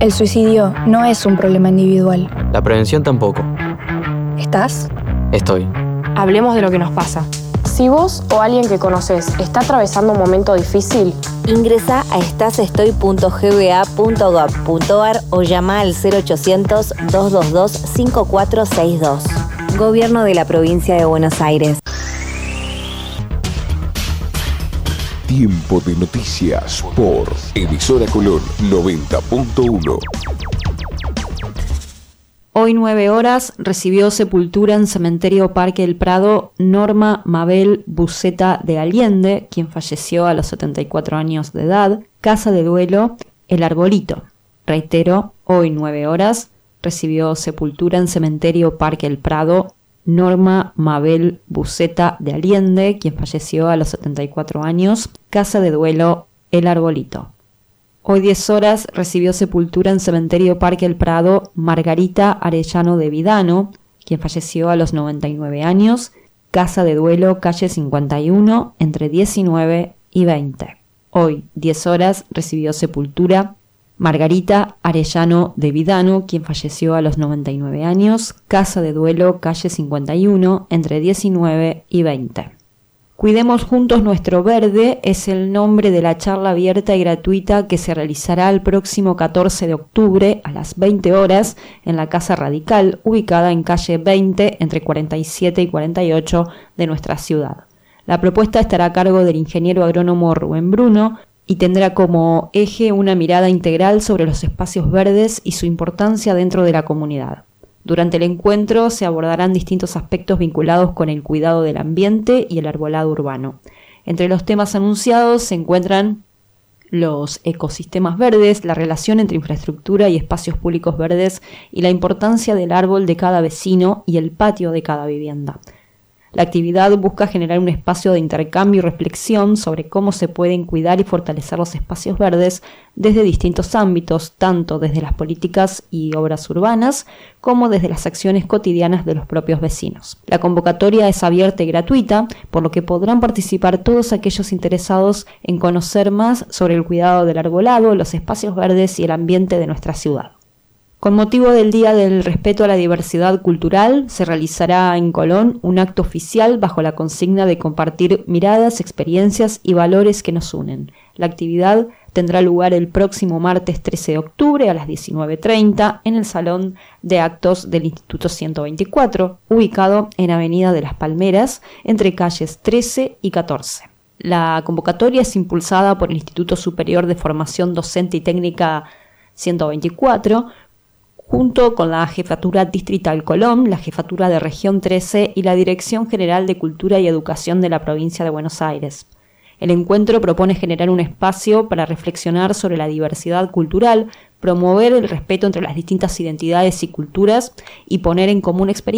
El suicidio no es un problema individual. La prevención tampoco. ¿Estás? Estoy. Hablemos de lo que nos pasa. Si vos o alguien que conoces está atravesando un momento difícil, ingresa a estasestoy.gba.gov.ar o llama al 0800-222-5462. Gobierno de la Provincia de Buenos Aires. Tiempo de noticias por Emisora Colón 90.1. Hoy 9 horas recibió sepultura en Cementerio Parque El Prado Norma Mabel Buceta de Allende, quien falleció a los 74 años de edad. Casa de duelo El Arbolito. Reitero, hoy 9 horas recibió sepultura en Cementerio Parque El Prado Norma Mabel Buceta de Allende, quien falleció a los 74 años. Casa de duelo El Arbolito. Hoy 10 horas recibió sepultura en Cementerio Parque El Prado Margarita Arellano de Vidano, quien falleció a los 99 años. Casa de duelo calle 51 entre 19 y 20. Hoy 10 horas recibió sepultura Margarita Arellano de Vidano, quien falleció a los 99 años. Casa de duelo calle 51 entre 19 y 20. Cuidemos juntos nuestro verde es el nombre de la charla abierta y gratuita que se realizará el próximo 14 de octubre a las 20 horas en la Casa Radical, ubicada en calle 20 entre 47 y 48 de nuestra ciudad. La propuesta estará a cargo del ingeniero agrónomo Rubén Bruno y tendrá como eje una mirada integral sobre los espacios verdes y su importancia dentro de la comunidad. Durante el encuentro se abordarán distintos aspectos vinculados con el cuidado del ambiente y el arbolado urbano. Entre los temas anunciados se encuentran los ecosistemas verdes, la relación entre infraestructura y espacios públicos verdes y la importancia del árbol de cada vecino y el patio de cada vivienda. La actividad busca generar un espacio de intercambio y reflexión sobre cómo se pueden cuidar y fortalecer los espacios verdes desde distintos ámbitos, tanto desde las políticas y obras urbanas como desde las acciones cotidianas de los propios vecinos. La convocatoria es abierta y gratuita, por lo que podrán participar todos aquellos interesados en conocer más sobre el cuidado del arbolado, los espacios verdes y el ambiente de nuestra ciudad. Con motivo del Día del Respeto a la Diversidad Cultural, se realizará en Colón un acto oficial bajo la consigna de compartir miradas, experiencias y valores que nos unen. La actividad tendrá lugar el próximo martes 13 de octubre a las 19:30 en el Salón de Actos del Instituto 124, ubicado en Avenida de las Palmeras, entre calles 13 y 14. La convocatoria es impulsada por el Instituto Superior de Formación Docente y Técnica 124, junto con la Jefatura Distrital Colón, la Jefatura de Región 13 y la Dirección General de Cultura y Educación de la Provincia de Buenos Aires. El encuentro propone generar un espacio para reflexionar sobre la diversidad cultural, promover el respeto entre las distintas identidades y culturas y poner en común experiencias